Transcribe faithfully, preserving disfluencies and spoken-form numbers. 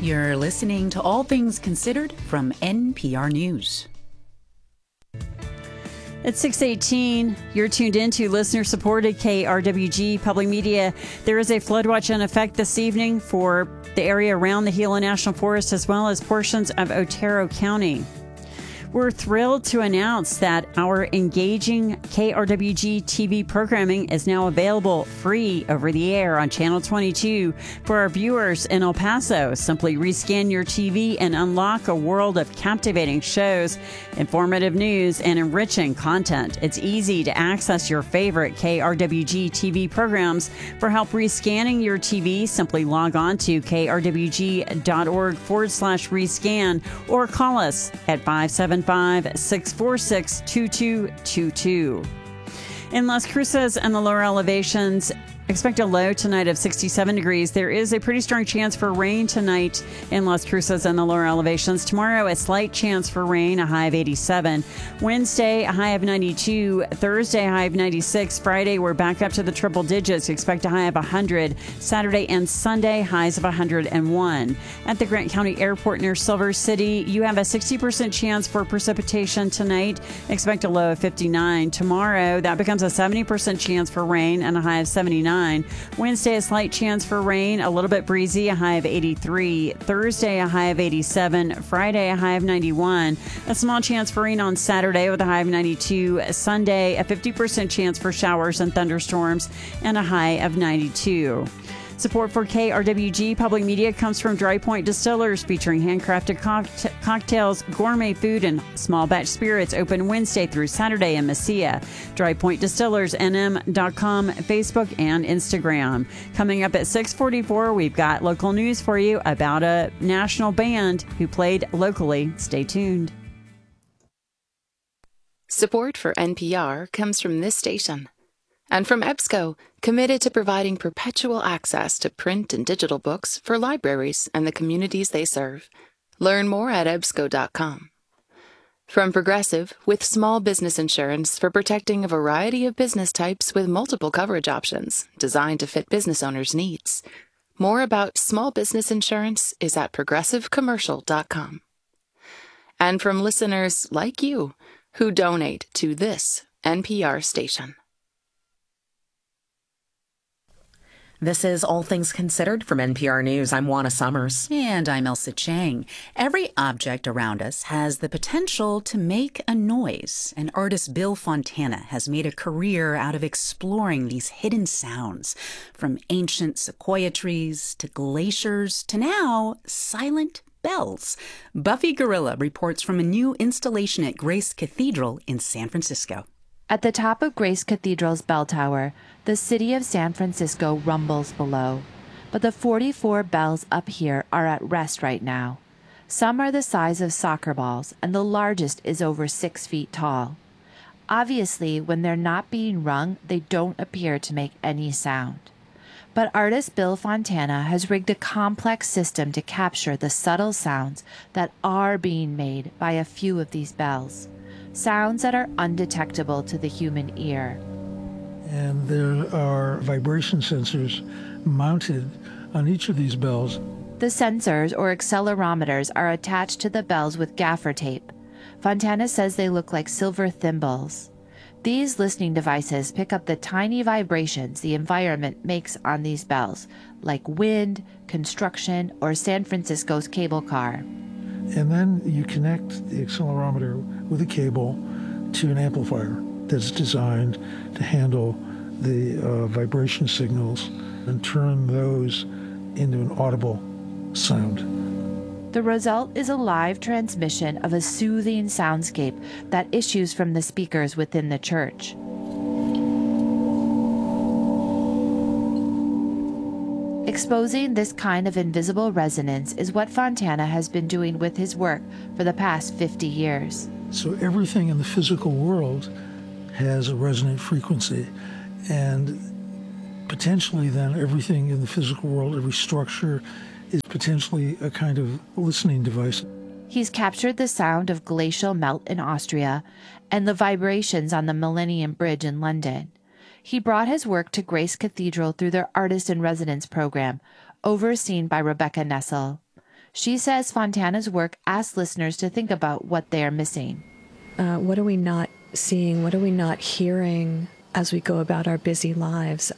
You're listening to All Things Considered from N P R News. At six eighteen, you're tuned into listener-supported K R W G Public Media. There is a flood watch in effect this evening for the area around the Gila National Forest as well as portions of Otero County. We're thrilled to announce that our engaging K R W G T V programming is now available free over the air on Channel twenty-two for our viewers in El Paso. Simply rescan your T V and unlock a world of captivating shows, informative news, and enriching content. It's easy to access your favorite K R W G T V programs. For help rescanning your T V, simply log on to krwg.org forward slash rescan or call us at five seven five, six four six, two two two two. In Las Cruces and the lower elevations, expect a low tonight of sixty-seven degrees. There is a pretty strong chance for rain tonight in Las Cruces and the lower elevations. Tomorrow, a slight chance for rain, a high of eighty-seven. Wednesday, a high of ninety-two. Thursday, a high of ninety-six. Friday, we're back up to the triple digits. Expect a high of one hundred. Saturday and Sunday, highs of one hundred one. At the Grant County Airport near Silver City, you have a sixty percent chance for precipitation tonight. Expect a low of fifty-nine. Tomorrow, that becomes a seventy percent chance for rain and a high of seventy-nine. Wednesday, a slight chance for rain, a little bit breezy, a high of eighty-three. Thursday, a high of eighty-seven. Friday, a high of ninety-one. A small chance for rain on Saturday with a high of ninety-two. Sunday, a fifty percent chance for showers and thunderstorms and a high of ninety-two. Support for K R W G Public Media comes from Dry Point Distillers, featuring handcrafted cockta- cocktails, gourmet food, and small batch spirits. Open Wednesday through Saturday in Mesilla. Dry Point Distillers N M dot com, Facebook, and Instagram. Coming up at six forty-four, we've got local news for you about a national band who played locally. Stay tuned. Support for N P R comes from this station. And from EBSCO, committed to providing perpetual access to print and digital books for libraries and the communities they serve. Learn more at ebsco dot com. From Progressive, with small business insurance for protecting a variety of business types with multiple coverage options designed to fit business owners' needs. More about small business insurance is at progressive commercial dot com. And from listeners like you who donate to this N P R station. This is All Things Considered from N P R News. I'm Juana Summers. And I'm Elsa Chang. Every object around us has the potential to make a noise. And artist Bill Fontana has made a career out of exploring these hidden sounds, from ancient sequoia trees to glaciers to now silent bells. Buffy Gorilla reports from a new installation at Grace Cathedral in San Francisco. At the top of Grace Cathedral's bell tower, the city of San Francisco rumbles below. But the forty-four bells up here are at rest right now. Some are the size of soccer balls, and the largest is over six feet tall. Obviously, when they're not being rung, they don't appear to make any sound. But artist Bill Fontana has rigged a complex system to capture the subtle sounds that are being made by a few of these bells. Sounds that are undetectable to the human ear. And there are vibration sensors mounted on each of these bells. The sensors, or accelerometers, are attached to the bells with gaffer tape. Fontana says they look like silver thimbles. These listening devices pick up the tiny vibrations the environment makes on these bells, like wind, construction, or San Francisco's cable car. And then you connect the accelerometer with a cable to an amplifier that's designed to handle the uh, vibration signals and turn those into an audible sound. The result is a live transmission of a soothing soundscape that issues from the speakers within the church. Exposing this kind of invisible resonance is what Fontana has been doing with his work for the past fifty years. So everything in the physical world has a resonant frequency, and potentially then everything in the physical world, every structure, is potentially a kind of listening device. He's captured the sound of glacial melt in Austria and the vibrations on the Millennium Bridge in London. He brought his work to Grace Cathedral through their Artist in Residence program, overseen by Rebecca Nessel. She says Fontana's work asks listeners to think about what they are missing. Uh, what are we not seeing? What are we not hearing as we go about our busy lives?